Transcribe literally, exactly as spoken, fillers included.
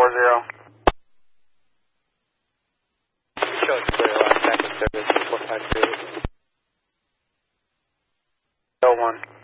four zero. Show us clear last time of service four five zero. L one.